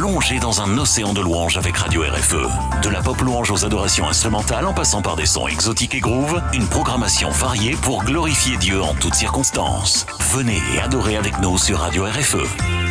plongez dans un océan de louanges avec Radio RFE. De la pop louange aux adorations instrumentales en passant par des sons exotiques et groove, une programmation variée pour glorifier Dieu en toutes circonstances. Venez et adorez avec nous sur Radio RFE.